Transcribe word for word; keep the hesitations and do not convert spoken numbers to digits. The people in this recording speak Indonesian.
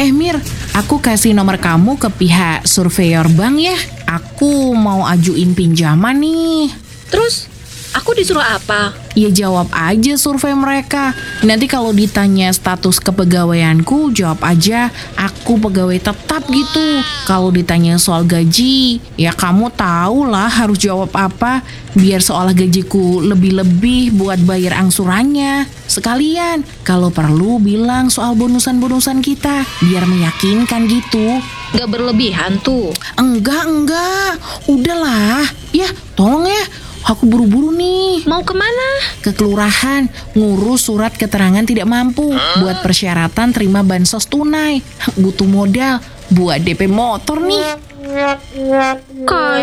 Eh Mir, aku kasih nomor kamu ke pihak surveyor bank ya. Aku mau ajuin pinjaman nih. Terus, aku disuruh apa? Ya jawab aja survei mereka. Nanti kalau ditanya status kepegawaianku, jawab aja aku pegawai tetap gitu. Kalau ditanya soal gaji, ya kamu tahu lah harus jawab apa. Biar soal gajiku lebih-lebih buat bayar angsurannya. Sekalian, kalau perlu bilang soal bonusan-bonusan kita, biar meyakinkan gitu. Gak berlebihan tuh. Enggak, enggak. Udahlah. Ya, tolong ya. Aku buru-buru nih. Mau kemana? Ke kelurahan, ngurus surat keterangan tidak mampu buat persyaratan terima bansos tunai. Butuh modal buat D P motor nih. Kayak